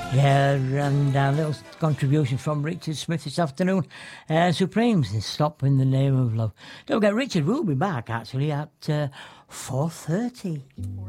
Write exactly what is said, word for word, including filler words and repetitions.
Yeah, and a little contribution from Richard Smith this afternoon. Uh, Supremes, Stop in the Name of Love. Don't forget, Richard will be back actually at uh, four thirty.